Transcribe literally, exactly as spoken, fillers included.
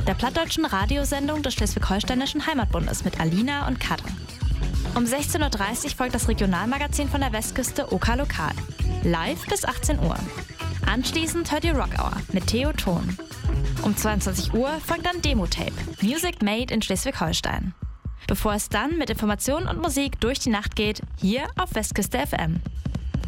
der plattdeutschen Radiosendung des Schleswig-Holsteinischen Heimatbundes mit Alina und Kadre. Um sechzehn Uhr dreißig folgt das Regionalmagazin von der Westküste Oka Lokal. Live bis achtzehn Uhr. Anschließend hört ihr Rock Hour mit Theo Thon. Um zweiundzwanzig Uhr folgt dann Demo-Tape, Music Made in Schleswig-Holstein. Bevor es dann mit Informationen und Musik durch die Nacht geht, hier auf Westküste F M.